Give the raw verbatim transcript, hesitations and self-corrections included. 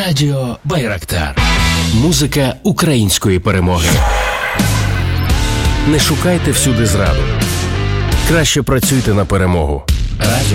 Радіо Байрактар. Музика української перемоги. Не шукайте всюди зраду. Краще працюйте на перемогу. Радіо